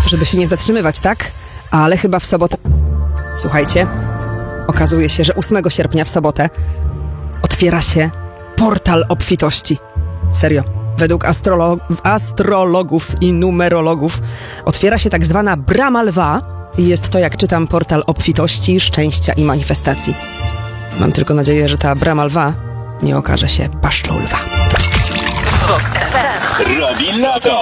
żeby się nie zatrzymywać, tak? Ale chyba w sobotę... Słuchajcie, okazuje się, że 8 sierpnia w sobotę otwiera się portal obfitości. Serio. Według astrologów i numerologów otwiera się tak zwana brama lwa i jest to, jak czytam, portal obfitości, szczęścia i manifestacji. Mam tylko nadzieję, że ta brama lwa nie okaże się paszczą lwa. Robi lato!